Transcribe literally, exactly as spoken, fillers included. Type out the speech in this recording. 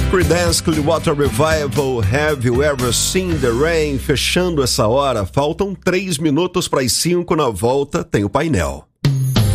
Creedence Clearwater Revival, Have You Ever Seen the Rain? Fechando essa hora, faltam três minutos para as cinco. Na volta tem o painel.